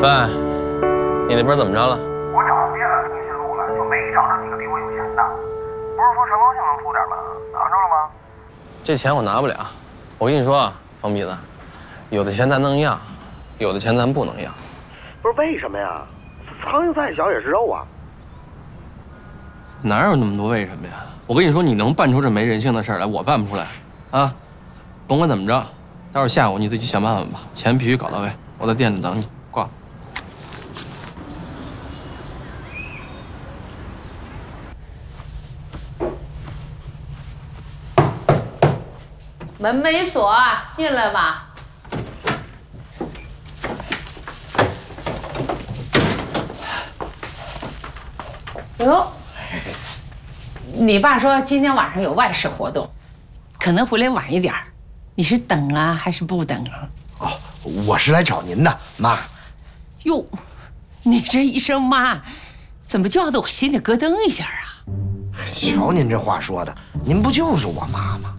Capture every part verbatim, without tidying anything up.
喂，你那边怎么着了？ 我找遍了通讯录了，就没找着几个比我有钱的。不是说陈高兴能出点吗？拿着了吗？ 这钱我拿不了。我跟你说啊，方鼻子，有的钱咱能要，有的钱咱不能要。 不是为什么呀？苍蝇再小也是肉啊。 哪有那么多为什么呀？我跟你说，你能办出这没人性的事儿来，我办不出来。啊，甭管怎么着，待会儿下午你自己想办法吧，钱必须搞到位。我在店里等你，挂了。 门没锁，进来吧。哟，你爸说今天晚上有外事活动，可能回来晚一点儿。你是等啊，还是不等啊？ 哦，我是来找您的，妈。 哟，你这一声妈，怎么叫得我心里咯噔一下啊？ 瞧您这话说的，您不就是我妈吗？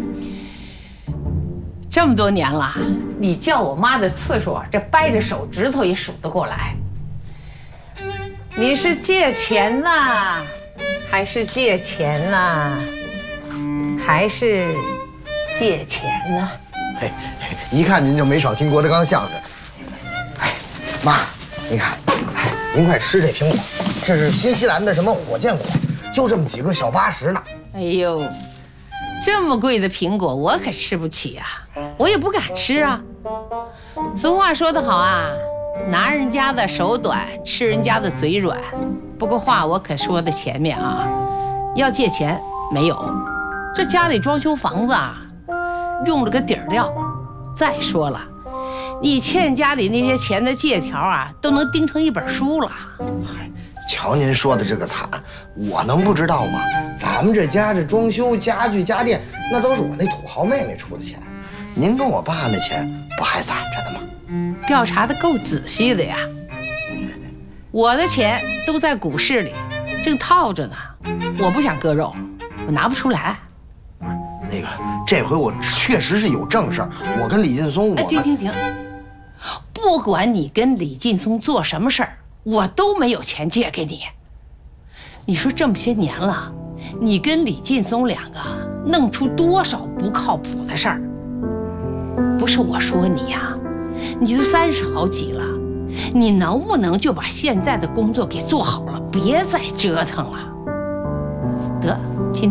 这么多年了，你叫我妈的次数，这掰着手指头也数得过来。你是借钱呐，还是借钱呐，还是借钱呢？ 嘿，一看您就没少听郭德纲相声。哎，妈，您看，哎，您快吃这苹果，这是新西兰的什么火箭果，就这么几个小八十呢。 哎呦，这么贵的苹果我可吃不起啊，我也不敢吃啊。俗话说得好啊，拿人家的手短，吃人家的嘴软。不过话我可说在前面啊，要借钱没有，这家里装修房子啊，用了个底儿料。再说了，你欠家里那些钱的借条啊，都能钉成一本书了。 嗨，瞧您说的这个惨，我能不知道吗？咱们这家这装修家具家电，那都是我那土豪妹妹出的钱，您跟我爸那钱不还攒着呢吗？ 调查的够仔细的呀。我的钱都在股市里，正套着呢。我不想割肉，我拿不出来。 那个，这回我确实是有正事儿。我跟李劲松，我们…… 哎，停停停！不管你跟李劲松做什么事儿，我都没有钱借给你。你说这么些年了，你跟李劲松两个弄出多少不靠谱的事儿？不是我说你呀，你都三十好几了。你能不能就把现在的工作给做好了，别再折腾了？得。